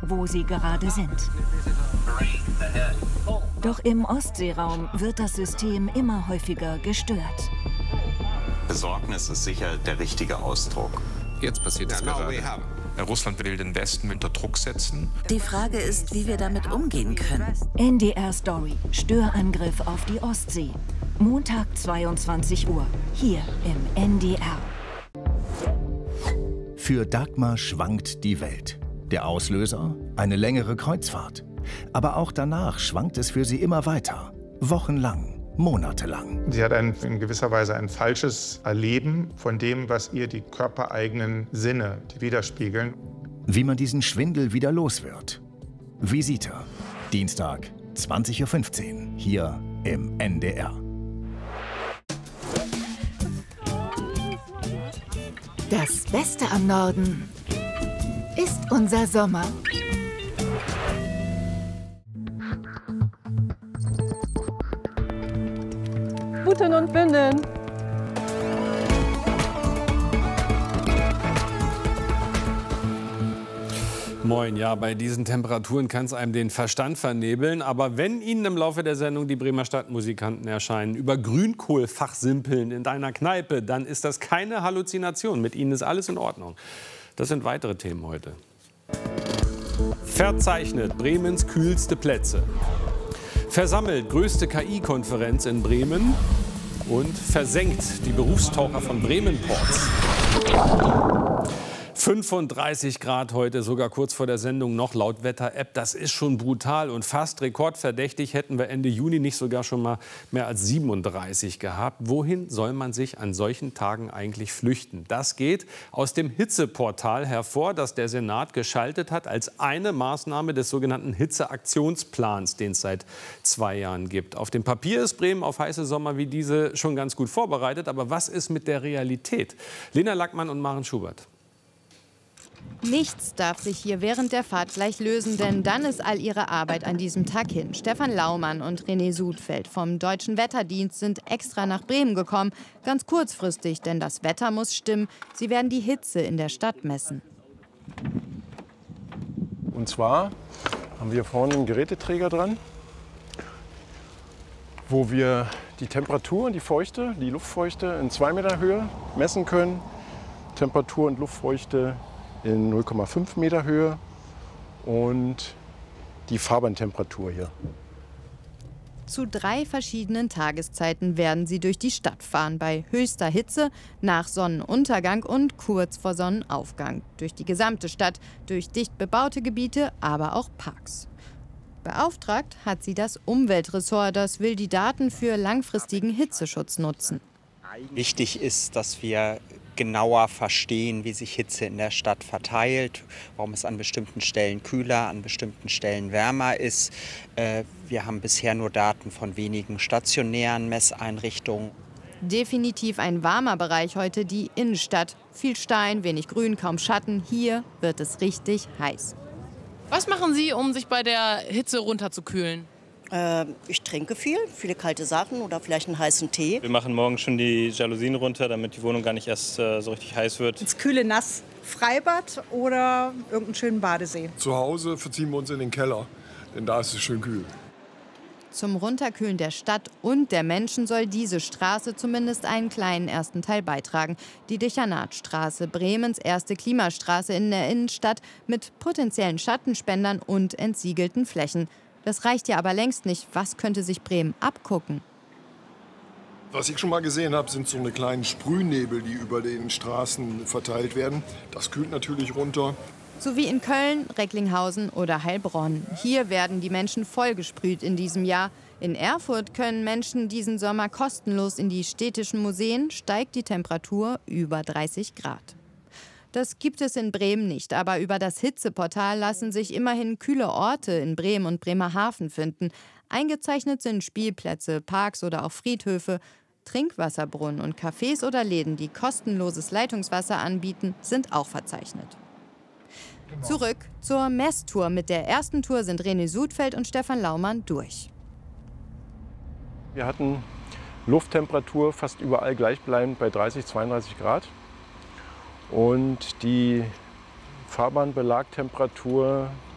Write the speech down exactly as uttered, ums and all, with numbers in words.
wo sie gerade sind. Doch im Ostseeraum wird das System immer häufiger gestört. Besorgnis ist sicher der richtige Ausdruck. Jetzt passiert es gerade. Russland will den Westen unter Druck setzen. Die Frage ist, wie wir damit umgehen können. N D R Story. Störangriff auf die Ostsee. Montag zweiundzwanzig Uhr. Hier im N D R. Für Dagmar schwankt die Welt. Der Auslöser? Eine längere Kreuzfahrt. Aber auch danach schwankt es für sie immer weiter. Wochenlang. Monatelang. Sie hat ein, in gewisser Weise ein falsches Erleben von dem, was ihr die körpereigenen Sinne widerspiegeln. Wie man diesen Schwindel wieder los wird. Visite. Dienstag, zwanzig Uhr fünfzehn. Hier im N D R. Das Beste am Norden ist unser Sommer. Buten und Binden. Moin, ja, bei diesen Temperaturen kann es einem den Verstand vernebeln. Aber wenn Ihnen im Laufe der Sendung die Bremer Stadtmusikanten erscheinen, über Grünkohl fachsimpeln in deiner Kneipe, dann ist das keine Halluzination. Mit Ihnen ist alles in Ordnung. Das sind weitere Themen heute. Verzeichnet Bremens kühlste Plätze. Versammelt größte K I-Konferenz in Bremen und versenkt die Berufstaucher von Bremen-Ports. fünfunddreißig Grad heute, sogar kurz vor der Sendung noch laut Wetter-App. Das ist schon brutal und fast rekordverdächtig. Hätten wir Ende Juni nicht sogar schon mal mehr als siebenunddreißig gehabt. Wohin soll man sich an solchen Tagen eigentlich flüchten? Das geht aus dem Hitzeportal hervor, das der Senat geschaltet hat als eine Maßnahme des sogenannten Hitzeaktionsplans, den es seit zwei Jahren gibt. Auf dem Papier ist Bremen auf heiße Sommer wie diese schon ganz gut vorbereitet. Aber was ist mit der Realität? Lena Lackmann und Maren Schubert. Nichts darf sich hier während der Fahrt gleich lösen, denn dann ist all ihre Arbeit an diesem Tag hin. Stefan Laumann und René Sudfeld vom Deutschen Wetterdienst sind extra nach Bremen gekommen. Ganz kurzfristig, denn das Wetter muss stimmen. Sie werden die Hitze in der Stadt messen. Und zwar haben wir vorne einen Geräteträger dran, wo wir die Temperatur und die Feuchte, die Luftfeuchte in zwei Meter Höhe messen können. Temperatur und Luftfeuchte in null Komma fünf Meter Höhe und die Fahrbahntemperatur hier. Zu drei verschiedenen Tageszeiten werden sie durch die Stadt fahren, bei höchster Hitze, nach Sonnenuntergang und kurz vor Sonnenaufgang. Durch die gesamte Stadt, durch dicht bebaute Gebiete, aber auch Parks. Beauftragt hat sie das Umweltressort, das will die Daten für langfristigen Hitzeschutz nutzen. Wichtig ist, dass wir genauer verstehen, wie sich Hitze in der Stadt verteilt, warum es an bestimmten Stellen kühler, an bestimmten Stellen wärmer ist. Wir haben bisher nur Daten von wenigen stationären Messeinrichtungen. Definitiv ein warmer Bereich heute, die Innenstadt. Viel Stein, wenig Grün, kaum Schatten. Hier wird es richtig heiß. Was machen Sie, um sich bei der Hitze runterzukühlen? Äh, ich trinke viel, viele kalte Sachen oder vielleicht einen heißen Tee. Wir machen morgen schon die Jalousien runter, damit die Wohnung gar nicht erst äh, so richtig heiß wird. Ins kühle Nass, Freibad oder irgendeinen schönen Badesee. Zu Hause verziehen wir uns in den Keller, denn da ist es schön kühl. Zum Runterkühlen der Stadt und der Menschen soll diese Straße zumindest einen kleinen ersten Teil beitragen. Die Dechanatstraße, Bremens erste Klimastraße in der Innenstadt mit potenziellen Schattenspendern und entsiegelten Flächen. Das reicht ja aber längst nicht. Was könnte sich Bremen abgucken? Was ich schon mal gesehen habe, sind so eine kleinen Sprühnebel, die über den Straßen verteilt werden. Das kühlt natürlich runter. So wie in Köln, Recklinghausen oder Heilbronn. Hier werden die Menschen vollgesprüht in diesem Jahr. In Erfurt können Menschen diesen Sommer kostenlos in die städtischen Museen, steigt die Temperatur über dreißig Grad. Das gibt es in Bremen nicht, aber über das Hitzeportal lassen sich immerhin kühle Orte in Bremen und Bremerhaven finden. Eingezeichnet sind Spielplätze, Parks oder auch Friedhöfe. Trinkwasserbrunnen und Cafés oder Läden, die kostenloses Leitungswasser anbieten, sind auch verzeichnet. Genau. Zurück zur Messtour. Mit der ersten Tour sind René Sudfeld und Stefan Laumann durch. Wir hatten Lufttemperatur fast überall gleichbleibend bei dreißig, zweiunddreißig Grad. Und die Fahrbahnbelagtemperatur